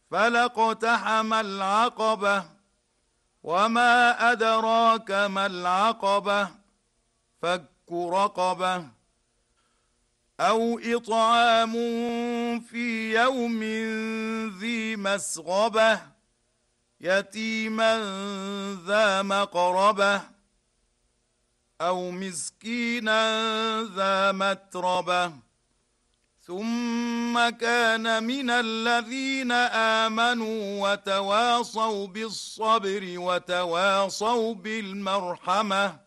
فلاقتحم العقبة وما أدراك ما العقبة فك رقبة أو إطعام في يوم ذي مسغبة يتيما ذا مقربة أو مسكينا ذا متربة ثم كان من الذين آمنوا وتواصوا بالصبر وتواصوا بالمرحمة